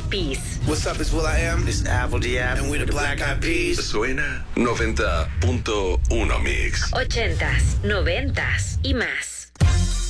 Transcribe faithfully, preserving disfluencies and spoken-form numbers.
Eyed Peas. What's up, it's Will I Am. It's Apple Diab. And we're the Black Eyed Peas. Suena noventa punto uno Mix. Ochentas, noventas y más.